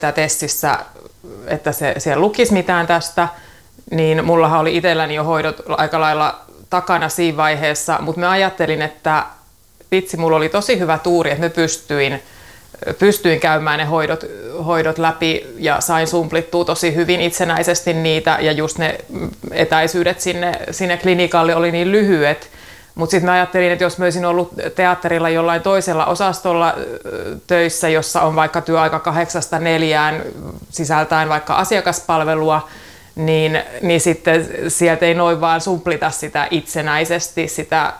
testissä, että siellä lukisi mitään tästä, niin mullahan oli itselläni jo hoidot aika lailla takana siinä vaiheessa, mutta mä ajattelin, että vitsi, mulla oli tosi hyvä tuuri, että mä pystyin käymään ne hoidot läpi ja sain sumplittua tosi hyvin itsenäisesti niitä ja just ne etäisyydet sinne klinikalle oli niin lyhyet. Mutta sitten mä ajattelin, että jos mä olisin ollut teatterilla jollain toisella osastolla töissä, jossa on vaikka työaika 8–4 sisältäen vaikka asiakaspalvelua, niin sitten sieltä ei noin vaan sumplita sitä itsenäisesti sitä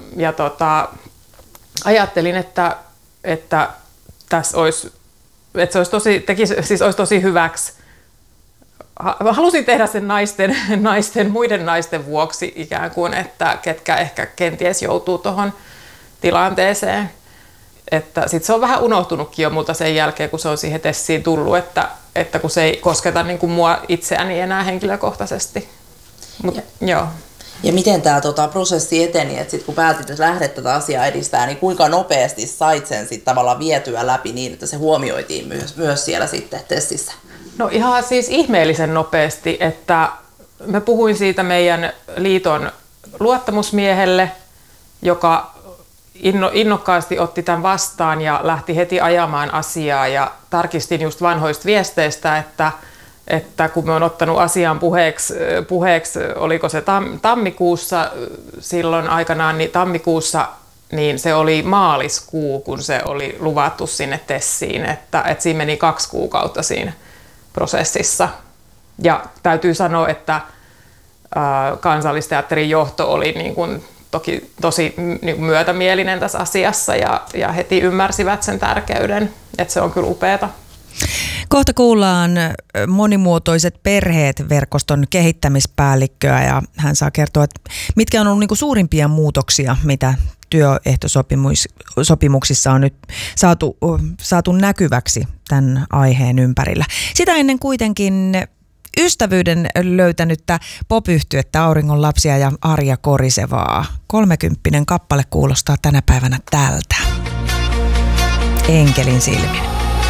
ajattelin, että tässä olisi, että se olisi tosi hyväksi. Halusin tehdä sen muiden naisten vuoksi ikään kuin, että ketkä ehkä kenties joutuu tuohon tilanteeseen. Että sitten se on vähän unohtunutkin jo multa sen jälkeen, kun se on siihen tessiin tullut, että kun se ei kosketa niin kuin mua itseäni enää henkilökohtaisesti. Joo. Ja miten tämä prosessi eteni, että sit kun päätit, että lähdet tätä asiaa edistää, niin kuinka nopeasti sait sen sit tavallaan vietyä läpi niin, että se huomioitiin myös siellä sitten testissä? No ihan siis ihmeellisen nopeasti, että mä puhuin siitä meidän liiton luottamusmiehelle, joka innokkaasti otti tämän vastaan ja lähti heti ajamaan asiaa ja tarkistin just vanhoista viesteistä, että kun mä oon ottanut asian puheeksi oliko se tammikuussa silloin aikanaan, niin tammikuussa niin se oli maaliskuu, kun se oli luvattu sinne tessiin, että siinä meni 2 kuukautta siinä prosessissa. Ja täytyy sanoa, että Kansallisteatterin johto oli niin kuin tosi niin kuin myötämielinen tässä asiassa ja heti ymmärsivät sen tärkeyden, että se on kyllä upeata. Kohta kuullaan Monimuotoiset perheet -verkoston kehittämispäällikköä ja hän saa kertoa, että mitkä on ollut niin kuin suurimpia muutoksia, mitä työehtosopimuksissa on nyt saatu näkyväksi tämän aiheen ympärillä. Sitä ennen kuitenkin ystävyyden löytänyttä pop-yhtyettä Auringon lapsia ja Arja Korisevaa. 30 kappale kuulostaa tänä päivänä tältä. Enkelin silmin.